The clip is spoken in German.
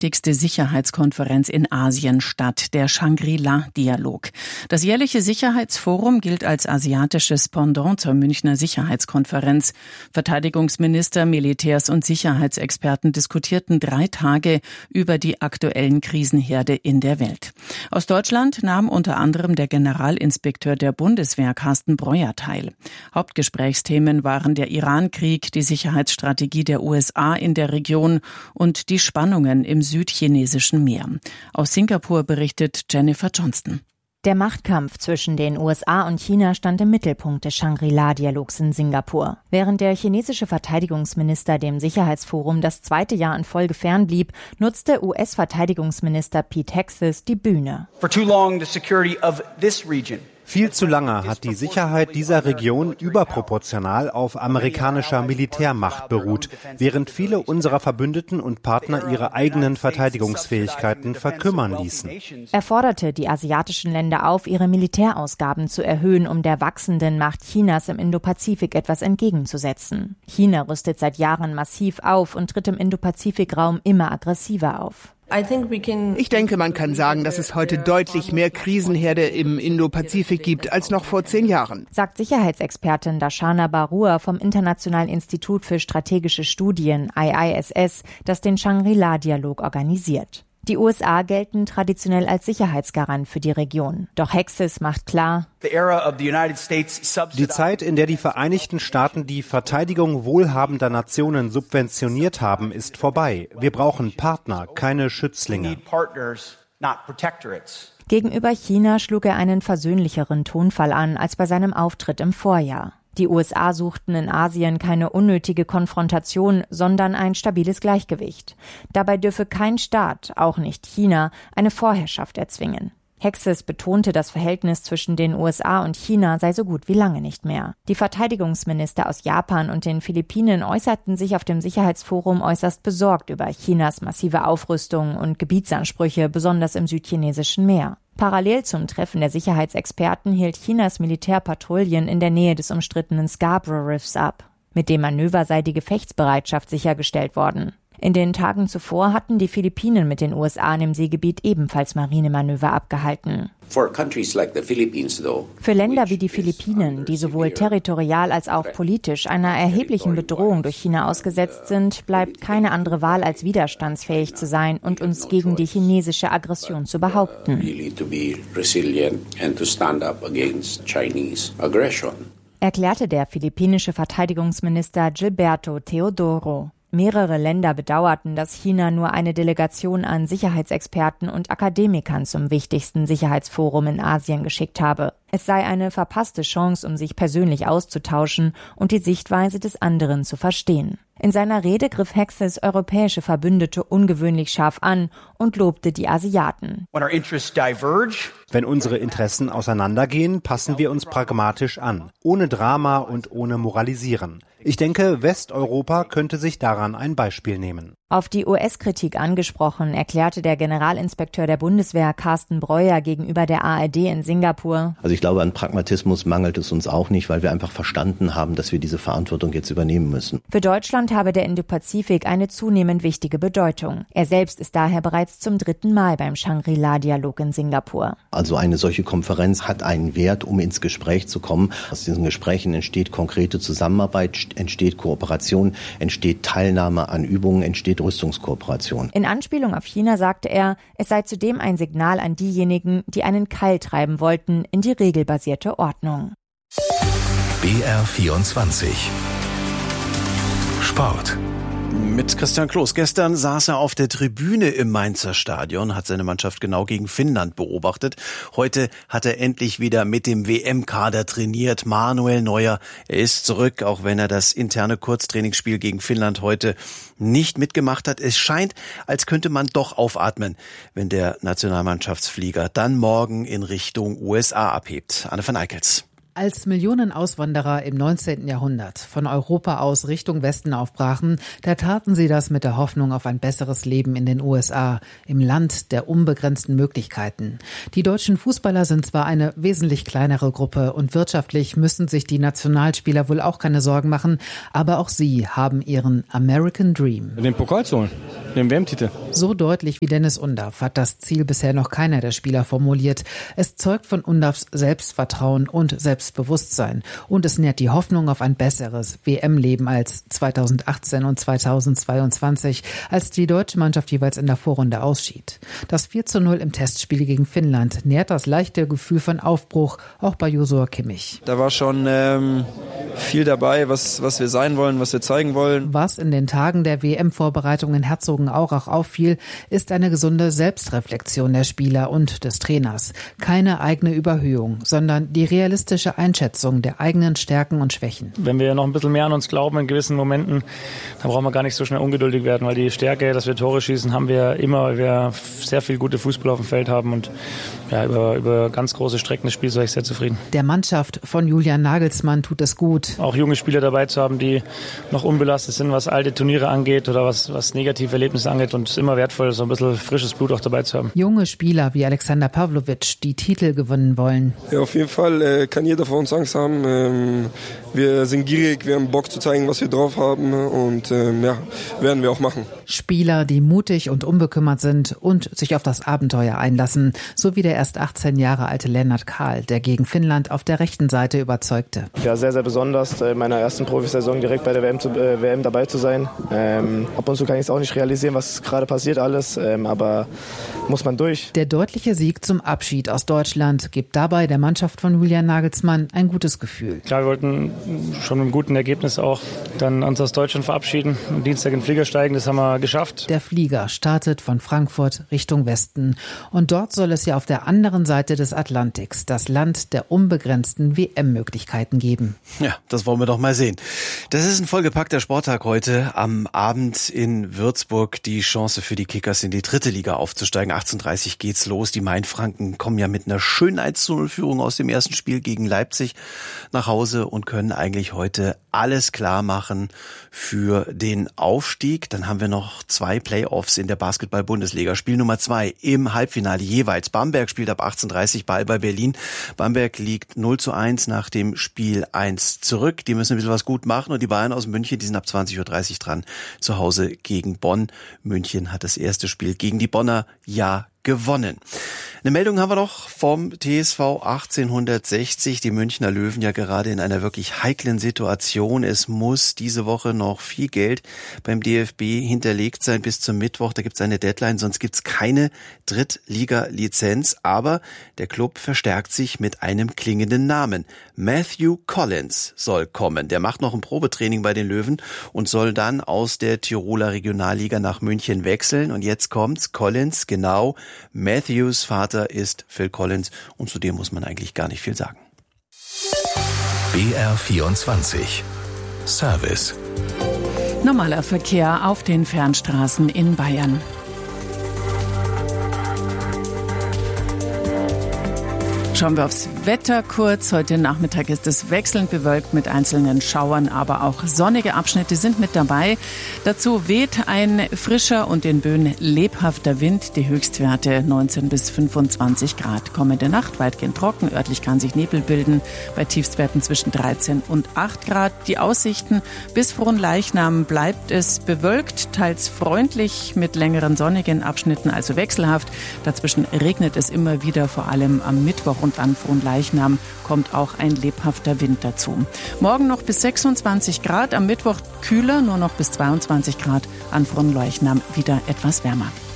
wichtigste Sicherheitskonferenz in Asien statt, der Shangri-La-Dialog. Das jährliche Sicherheitsforum gilt als asiatisches Pendant zur Münchner Sicherheitskonferenz. Verteidigungsminister, Militärs und Sicherheitsexperten diskutierten 3 Tage über die aktuellen Krisenherde in der Welt. Aus Deutschland nahm unter anderem der Generalinspekteur der Bundeswehr Carsten Breuer teil. Hauptgesprächsthemen waren der Iran-Krieg, die Sicherheitsstrategie der USA in der Region und die Spannungen im südchinesischen Meer. Aus Singapur berichtet Jennifer Johnston. Der Machtkampf zwischen den USA und China stand im Mittelpunkt des Shangri-La-Dialogs in Singapur. Während der chinesische Verteidigungsminister dem Sicherheitsforum das 2. Jahr in Folge fernblieb, nutzte US-Verteidigungsminister Pete Hegseth die Bühne. Viel zu lange hat die Sicherheit dieser Region überproportional auf amerikanischer Militärmacht beruht, während viele unserer Verbündeten und Partner ihre eigenen Verteidigungsfähigkeiten verkümmern ließen. Er forderte die asiatischen Länder auf, ihre Militärausgaben zu erhöhen, um der wachsenden Macht Chinas im Indopazifik etwas entgegenzusetzen. China rüstet seit Jahren massiv auf und tritt im Indopazifikraum immer aggressiver auf. Ich denke, man kann sagen, dass es heute deutlich mehr Krisenherde im Indopazifik gibt als noch vor 10 Jahren, sagt Sicherheitsexpertin Darshana Barua vom Internationalen Institut für strategische Studien, IISS, das den Shangri-La-Dialog organisiert. Die USA gelten traditionell als Sicherheitsgarant für die Region. Doch Hegseth macht klar, die Zeit, in der die Vereinigten Staaten die Verteidigung wohlhabender Nationen subventioniert haben, ist vorbei. Wir brauchen Partner, keine Schützlinge. Gegenüber China schlug er einen versöhnlicheren Tonfall an als bei seinem Auftritt im Vorjahr. Die USA suchten in Asien keine unnötige Konfrontation, sondern ein stabiles Gleichgewicht. Dabei dürfe kein Staat, auch nicht China, eine Vorherrschaft erzwingen. Hegseth betonte, das Verhältnis zwischen den USA und China sei so gut wie lange nicht mehr. Die Verteidigungsminister aus Japan und den Philippinen äußerten sich auf dem Sicherheitsforum äußerst besorgt über Chinas massive Aufrüstung und Gebietsansprüche, besonders im südchinesischen Meer. Parallel zum Treffen der Sicherheitsexperten hielt Chinas Militär Patrouillen in der Nähe des umstrittenen Scarborough Riffs ab. Mit dem Manöver sei die Gefechtsbereitschaft sichergestellt worden. In den Tagen zuvor hatten die Philippinen mit den USA im Seegebiet ebenfalls Marinemanöver abgehalten. Für Länder wie die Philippinen, die sowohl territorial als auch politisch einer erheblichen Bedrohung durch China ausgesetzt sind, bleibt keine andere Wahl, als widerstandsfähig zu sein und uns gegen die chinesische Aggression zu behaupten. Erklärte der philippinische Verteidigungsminister Gilberto Teodoro. Mehrere Länder bedauerten, dass China nur eine Delegation an Sicherheitsexperten und Akademikern zum wichtigsten Sicherheitsforum in Asien geschickt habe. Es sei eine verpasste Chance, um sich persönlich auszutauschen und die Sichtweise des anderen zu verstehen. In seiner Rede griff Hegseth europäische Verbündete ungewöhnlich scharf an und lobte die Asiaten. Wenn unsere Interessen auseinandergehen, passen wir uns pragmatisch an, ohne Drama und ohne Moralisieren. Ich denke, Westeuropa könnte sich daran ein Beispiel nehmen. Auf die US-Kritik angesprochen, erklärte der Generalinspekteur der Bundeswehr Carsten Breuer gegenüber der ARD in Singapur. Also ich glaube, an Pragmatismus mangelt es uns auch nicht, weil wir einfach verstanden haben, dass wir diese Verantwortung jetzt übernehmen müssen. Für Deutschland habe der Indopazifik eine zunehmend wichtige Bedeutung. Er selbst ist daher bereits zum 3. Mal beim Shangri-La-Dialog in Singapur. Also eine solche Konferenz hat einen Wert, um ins Gespräch zu kommen. Aus diesen Gesprächen entsteht konkrete Zusammenarbeit, entsteht Kooperation, entsteht Teilnahme an Übungen, entsteht Rüstungskooperation. In Anspielung auf China sagte er, es sei zudem ein Signal an diejenigen, die einen Keil treiben wollten in die regelbasierte Ordnung. BR24 Sport. Mit Christian Kloß. Gestern saß er auf der Tribüne im Mainzer Stadion, hat seine Mannschaft genau gegen Finnland beobachtet. Heute hat er endlich wieder mit dem WM-Kader trainiert. Manuel Neuer, er ist zurück, auch wenn er das interne Kurztrainingsspiel gegen Finnland heute nicht mitgemacht hat. Es scheint, als könnte man doch aufatmen, wenn der Nationalmannschaftsflieger dann morgen in Richtung USA abhebt. Anne van Eickels. Als Millionen Auswanderer im 19. Jahrhundert von Europa aus Richtung Westen aufbrachen, da taten sie das mit der Hoffnung auf ein besseres Leben in den USA, im Land der unbegrenzten Möglichkeiten. Die deutschen Fußballer sind zwar eine wesentlich kleinere Gruppe und wirtschaftlich müssen sich die Nationalspieler wohl auch keine Sorgen machen, aber auch sie haben ihren American Dream. Den Pokal zu holen, den WM-Titel. So deutlich wie Dennis Undaff hat das Ziel bisher noch keiner der Spieler formuliert. Es zeugt von Undaffs Selbstvertrauen und Selbstbewusstsein und es nährt die Hoffnung auf ein besseres WM-Leben als 2018 und 2022, als die deutsche Mannschaft jeweils in der Vorrunde ausschied. Das 4:0 im Testspiel gegen Finnland nährt das leichte Gefühl von Aufbruch auch bei Joshua Kimmich. Da war schon viel dabei, was wir sein wollen, was wir zeigen wollen. Was in den Tagen der WM-Vorbereitung in Herzogenaurach auffiel, ist eine gesunde Selbstreflexion der Spieler und des Trainers. Keine eigene Überhöhung, sondern die realistische Einschätzung der eigenen Stärken und Schwächen. Wenn wir noch ein bisschen mehr an uns glauben in gewissen Momenten, dann brauchen wir gar nicht so schnell ungeduldig werden, weil die Stärke, dass wir Tore schießen, haben wir immer, weil wir sehr viel gute Fußballer auf dem Feld haben und ja, über ganz große Strecken des Spiels war ich sehr zufrieden. Der Mannschaft von Julian Nagelsmann tut es gut. Auch junge Spieler dabei zu haben, die noch unbelastet sind, was alte Turniere angeht oder was negative Erlebnisse angeht, und es ist immer wertvoll, so ein bisschen frisches Blut auch dabei zu haben. Junge Spieler wie Alexander Pavlovic, die Titel gewinnen wollen. Ja, auf jeden Fall kann jeder von uns Angst haben. Wir sind gierig, wir haben Bock zu zeigen, was wir drauf haben und werden wir auch machen. Spieler, die mutig und unbekümmert sind und sich auf das Abenteuer einlassen, so wie der erst 18 Jahre alte Lennart Kahl, der gegen Finnland auf der rechten Seite überzeugte. Ja, sehr, sehr besonders, in meiner ersten Profisaison direkt bei der WM dabei zu sein. Ab und zu kann ich es auch nicht realisieren, was gerade passiert alles, aber muss man durch. Der deutliche Sieg zum Abschied aus Deutschland gibt dabei der Mannschaft von Julian Nagelsmann ein gutes Gefühl. Klar, wir wollten schon mit einem guten Ergebnis auch dann uns aus Deutschland verabschieden, am Dienstag in den Flieger steigen, das haben wir geschafft. Der Flieger startet von Frankfurt Richtung Westen und dort soll es ja auf der anderen Seite des Atlantiks das Land der unbegrenzten WM-Möglichkeiten geben. Ja, das wollen wir doch mal sehen. Das ist ein vollgepackter Sporttag heute. Am Abend in Würzburg die Chance für die Kickers in die 3. Liga aufzusteigen. 18:30 Uhr geht's los. Die Mainfranken kommen ja mit einer schönen 1:0-Führung aus dem ersten Spiel gegen Leipzig nach Hause und können eigentlich heute alles klar machen für den Aufstieg. Dann haben wir noch 2 Playoffs in der Basketball-Bundesliga. Spiel Nummer 2 im Halbfinale jeweils. Bamberg spielt ab 18:30 Ball bei Berlin. Bamberg liegt 0:1 nach dem Spiel 1 zurück. Die müssen ein bisschen was gut machen und die Bayern aus München, die sind ab 20:30 Uhr dran, zu Hause gegen Bonn. München hat das erste Spiel gegen die Bonner gewonnen. Eine Meldung haben wir noch vom TSV 1860. Die Münchner Löwen ja gerade in einer wirklich heiklen Situation. Es muss diese Woche noch viel Geld beim DFB hinterlegt sein bis zum Mittwoch. Da gibt es eine Deadline, sonst gibt es keine Drittliga-Lizenz. Aber der Club verstärkt sich mit einem klingenden Namen. Matthew Collins soll kommen. Der macht noch ein Probetraining bei den Löwen und soll dann aus der Tiroler Regionalliga nach München wechseln. Und jetzt kommt's. Collins, genau. Matthews Vater ist Phil Collins und zu dem muss man eigentlich gar nicht viel sagen. BR24 Service. Normaler Verkehr auf den Fernstraßen in Bayern. Schauen wir aufs Wetter kurz. Heute Nachmittag ist es wechselnd bewölkt mit einzelnen Schauern, aber auch sonnige Abschnitte sind mit dabei. Dazu weht ein frischer und in Böen lebhafter Wind. Die Höchstwerte 19 bis 25 Grad. Kommende Nacht weitgehend trocken. Örtlich kann sich Nebel bilden. Bei Tiefstwerten zwischen 13 und 8 Grad. Die Aussichten bis Fronleichnam bleibt es bewölkt, teils freundlich mit längeren sonnigen Abschnitten, also wechselhaft. Dazwischen regnet es immer wieder, vor allem am Mittwoch und an Fronleichnam kommt auch ein lebhafter Wind dazu. Morgen noch bis 26 Grad, am Mittwoch kühler, nur noch bis 22 Grad, an Fronleichnam wieder etwas wärmer.